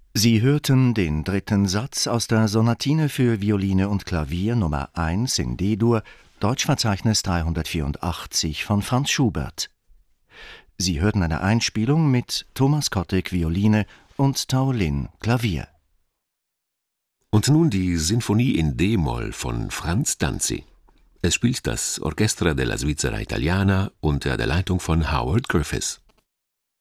Sie hörten den dritten Satz aus der Sonatine für Violine und Klavier Nummer 1 in D-Dur, Deutschverzeichnis 384 von Franz Schubert. Sie hörten eine Einspielung mit Thomas Kottek Violine und Tao Lin Klavier. Und nun die Sinfonie in d-Moll von Franz Danzi. Es spielt das Orchestra della Svizzera Italiana unter der Leitung von Howard Griffiths.